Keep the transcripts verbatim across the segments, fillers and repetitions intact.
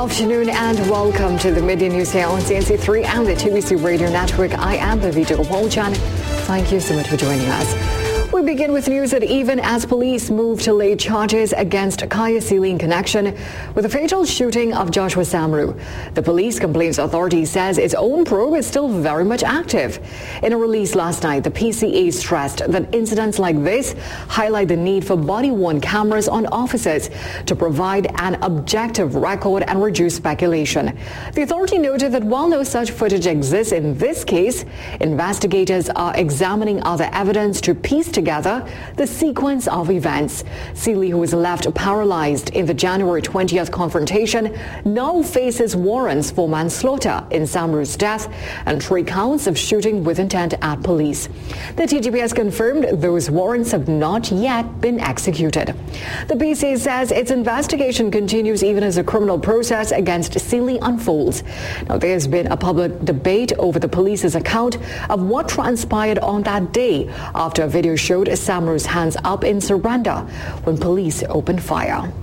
Afternoon and welcome to the Midday News here on C N C three and the T V C Radio Network. I am Bhavita Gopalchan. Thank you so much for joining us. We begin with news that even as police move to lay charges against Kaya Sealy in connection with the fatal shooting of Joshua Samru, the Police Complaints Authority says its own probe is still very much active. In a release last night, the P C A stressed that incidents like this highlight the need for body-worn cameras on officers to provide an objective record and reduce speculation. The authority noted that while no such footage exists in this case, investigators are examining other evidence to piece together Together the sequence of events. Sealy, who was left paralyzed in the January twentieth confrontation, now faces warrants for manslaughter in Samru's death and three counts of shooting with intent at police. The T G P has confirmed those warrants have not yet been executed. The P C A says its investigation continues even as the criminal process against Sealy unfolds. Now, there has been a public debate over the police's account of what transpired on that day after a video showed Samru's hands up in surrender when police opened fire.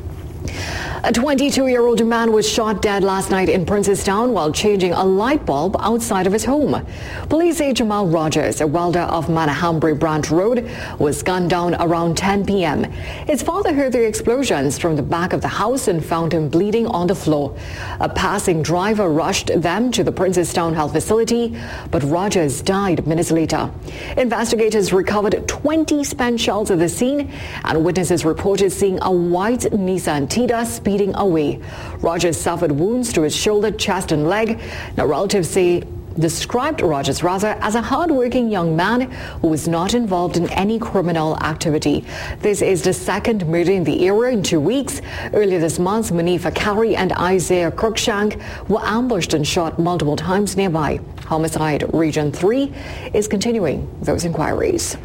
A twenty-two-year-old man was shot dead last night in Princestown while changing a light bulb outside of his home. Police say Jamal Rogers, a welder of Manahambri Branch Road, was gunned down around ten p.m. His father heard the explosions from the back of the house and found him bleeding on the floor. A passing driver rushed them to the Princestown Health Facility, but Rogers died minutes later. Investigators recovered twenty spent shells at the scene, and witnesses reported seeing a white Nissan Tida speeding away. Rogers suffered wounds to his shoulder, chest and leg. Now, relatives say described Rogers rather as a hard-working young man who was not involved in any criminal activity. This is the second murder in the area in two weeks. Earlier this month, Manifa Carey and Isaiah Cruikshank were ambushed and shot multiple times nearby. Homicide Region three is continuing those inquiries.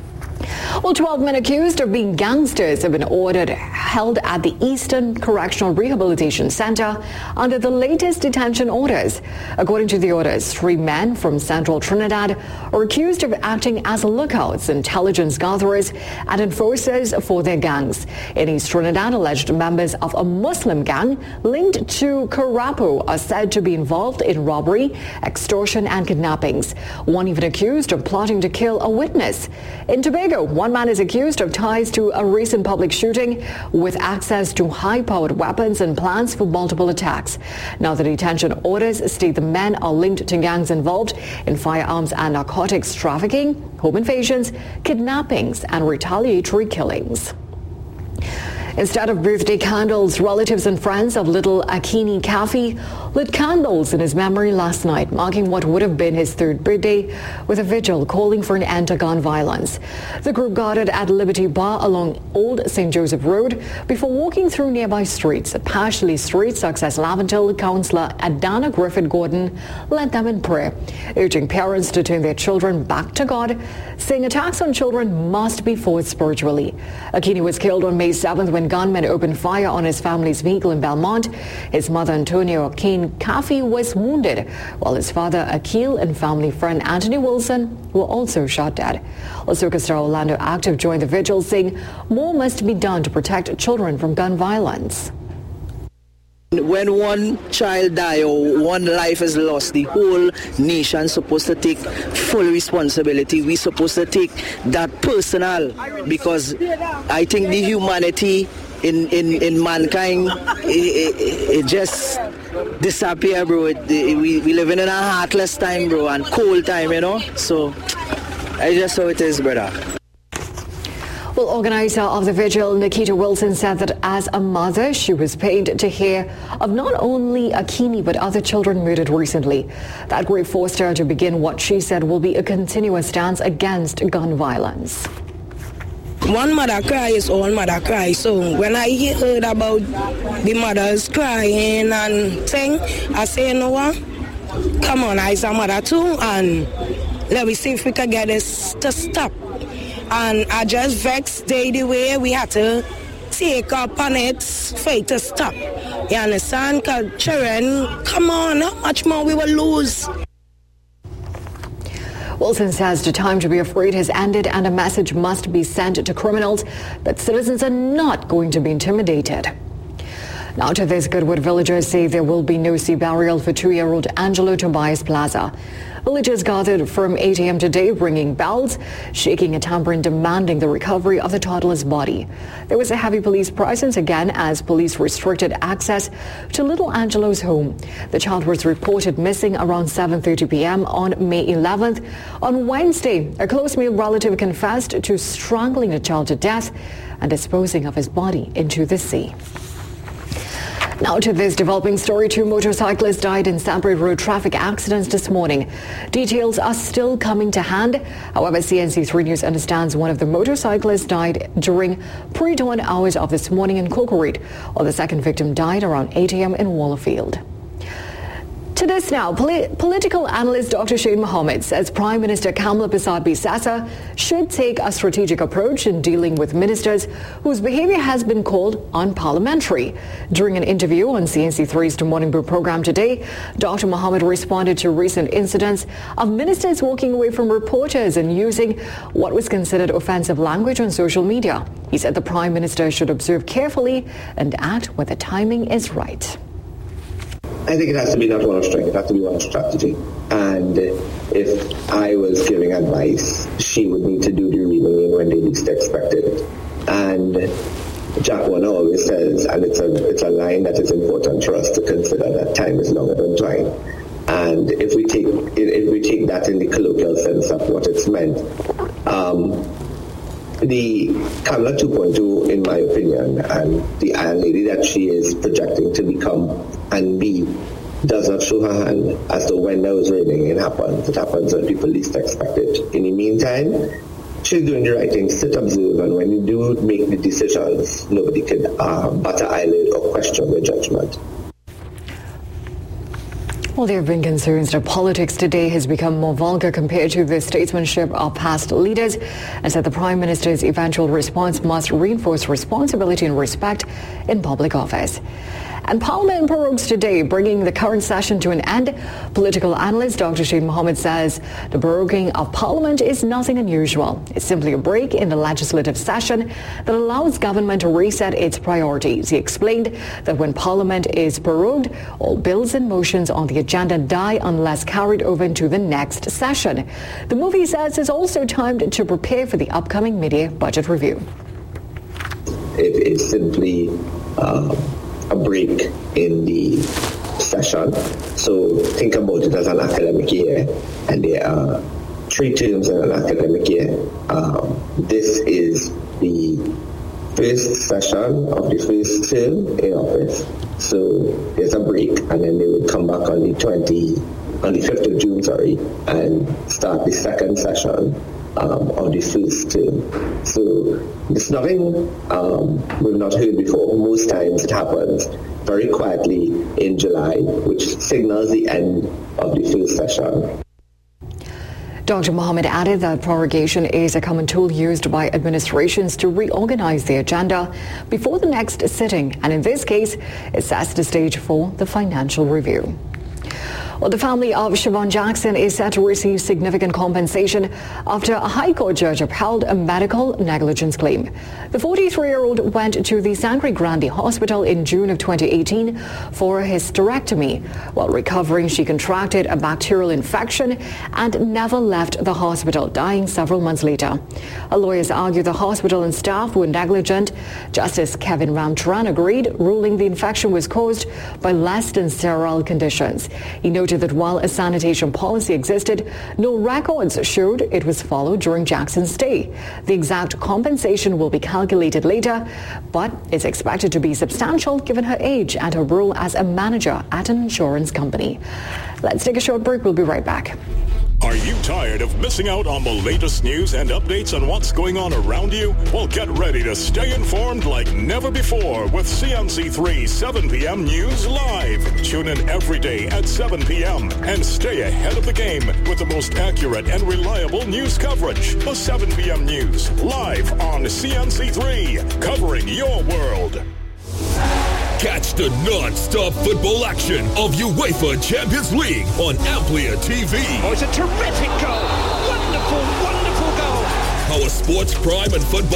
Well, twelve men accused of being gangsters have been ordered held at the Eastern Correctional Rehabilitation Center under the latest detention orders. According to the orders, three men from Central Trinidad are accused of acting as lookouts, intelligence gatherers, and enforcers for their gangs. In East Trinidad, alleged members of a Muslim gang linked to Karapo are said to be involved in robbery, extortion, and kidnappings. One even accused of plotting to kill a witness. In Tobago, one man is accused of ties to a recent public shooting with access to high-powered weapons and plans for multiple attacks. Now, the detention orders state the men are linked to gangs involved in firearms and narcotics trafficking, home invasions, kidnappings, and retaliatory killings. Instead of birthday candles, relatives and friends of little Akini Kafi lit candles in his memory last night, marking what would have been his third birthday, with a vigil calling for an end to gun violence. The group gathered at Liberty Bar along Old Saint Joseph Road before walking through nearby streets. At Pashley Street, Success Laventille councillor Adana Griffith Gordon led them in prayer, urging parents to turn their children back to God, saying attacks on children must be fought spiritually. Akini was killed on May seventh when gunmen opened fire on his family's vehicle in Belmont. His mother, Antonio Kane Kafi, was wounded, while his father, Akil, and family friend Anthony Wilson were also shot dead. Also, Star Orlando Active joined the vigil, saying more must be done to protect children from gun violence. When one child dies or one life is lost, the whole nation is supposed to take full responsibility. We're supposed to take that personal, because I think the humanity in, in, in mankind, it, it, it just disappear, bro. It, it, we, we live in a heartless time, bro, and cold time, you know. So, I just how it is, brother. Well, organizer of the vigil, Nikita Wilson, said that as a mother, she was pained to hear of not only Akini but other children murdered recently. That grief forced her to begin what she said will be a continuous stance against gun violence. One mother cries, all mother cries. So when I heard about the mothers crying and saying, I say, you know what? Come on, I a mother too, and let me see if we can get this to stop. And I just vexed the way we had to take up on it for it to stop. You understand? Because children, come on, how much more we will lose? Wilson says the time to be afraid has ended and a message must be sent to criminals that citizens are not going to be intimidated. Now to this, Goodwood villagers say there will be no sea burial for two-year-old Angelo Tobias Plaza. Villagers gathered from eight a.m. today, ringing bells, shaking a tambourine, demanding the recovery of the toddler's body. There was a heavy police presence again as police restricted access to little Angelo's home. The child was reported missing around seven thirty p.m. on May eleventh. On Wednesday, a close male relative confessed to strangling the child to death and disposing of his body into the sea. Now to this developing story. Two motorcyclists died in separate road traffic accidents this morning. Details are still coming to hand. However, C N C three News understands one of the motorcyclists died during pre-dawn hours of this morning in Cocorate, while the second victim died around eight a.m. in Wallerfield. To this now, Poli- political analyst Doctor Shane Mohammed says Prime Minister Kamla Persad-Bissessar should take a strategic approach in dealing with ministers whose behavior has been called unparliamentary. During an interview on C N C three's The Morning Brew program today, Doctor Mohammed responded to recent incidents of ministers walking away from reporters and using what was considered offensive language on social media. He said the Prime Minister should observe carefully and act when the timing is right. I think it has to be not one of strength, it has to be one of strategy. And if I was giving advice, she would need to do the reading when they least expect it. And Jack Warner always says, and it's a, it's a line that is important for us to consider, that time is longer than twine. And if we take if we take that in the colloquial sense of what it's meant, um, the Kamla two point oh, in my opinion, and the Iron Lady that she is projecting to become and be, does not show her hand as to when those raining it happens. It happens when people least expect it. In the meantime, she's doing the right thing. Sit, observe, and when you do make the decisions, nobody can uh, bat an eyelid or question your judgment. Well, there have been concerns that politics today has become more vulgar compared to the statesmanship of past leaders, and said the Prime Minister's eventual response must reinforce responsibility and respect in public office. And Parliament prorogues today, bringing the current session to an end. Political analyst Doctor Shane Mohammed says the proroguing of Parliament is nothing unusual. It's simply a break in the legislative session that allows government to reset its priorities. He explained that when Parliament is prorogued, all bills and motions on the agenda die unless carried over into the next session. The move, he says, is also timed to prepare for the upcoming mid-year budget review. It is simply Uh, a break in the session. So think about it as an academic year, and there are three terms in an academic year. Um, this is the first session of the first term in office. So there's a break, and then they would come back on the twenty, on the fifth of June, sorry, and start the second session Um, of the first term. So it's nothing um, we've not heard before. Most times it happens very quietly in July, which signals the end of the first session. Doctor Mohammed added that prorogation is a common tool used by administrations to reorganize the agenda before the next sitting, and in this case, it sets the stage for the financial review. Well, the family of Siobhan Jackson is set to receive significant compensation after a High Court judge upheld a medical negligence claim. The forty-three-year-old went to the Sangre Grande Hospital in June of twenty eighteen for a hysterectomy. While recovering, she contracted a bacterial infection and never left the hospital, dying several months later. Her lawyers argue the hospital and staff were negligent. Justice Kevin Ramcharan agreed, ruling the infection was caused by less than sterile conditions. He noted that while a sanitation policy existed, no records showed it was followed during Jackson's stay. The exact compensation will be calculated later, but is expected to be substantial given her age and her role as a manager at an insurance company. Let's take a short break. We'll be right back. Are you tired of missing out on the latest news and updates on what's going on around you? Well, get ready to stay informed like never before with C N C three seven p.m. News Live. Tune in every day at seven p.m. and stay ahead of the game with the most accurate and reliable news coverage. The seven p.m. News live on C N C three, covering your world. Catch the non-stop football action of UEFA Champions League on Amplia T V. Oh, it's a terrific goal. Wonderful, wonderful goal. Our Sports Prime and Football